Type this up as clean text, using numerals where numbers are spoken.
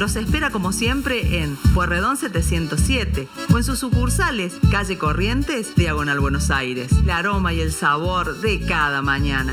Los espera como siempre en Pueyrredón 707 o en sus sucursales, calle Corrientes, diagonal Buenos Aires. El aroma y el sabor de cada mañana.